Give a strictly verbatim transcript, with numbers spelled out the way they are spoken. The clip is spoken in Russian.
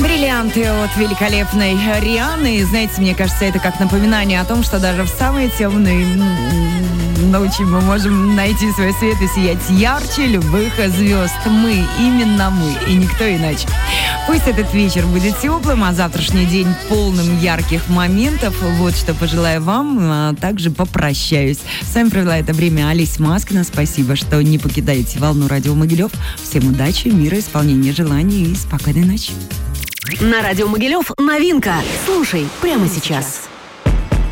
Бриллианты от великолепной Рианы. И, знаете, мне кажется, это как напоминание о том, что даже в самые темные ночи мы можем найти свой свет и сиять ярче любых звезд. Мы, именно мы, и никто иначе. Пусть этот вечер будет теплым, а завтрашний день полным ярких моментов. Вот что пожелаю вам, а также попрощаюсь. С вами провела это время Олеся Маскина. Спасибо, что не покидаете волну радио Могилев. Всем удачи, мира, исполнения желаний и спокойной ночи. На радио Могилев новинка. Слушай прямо сейчас.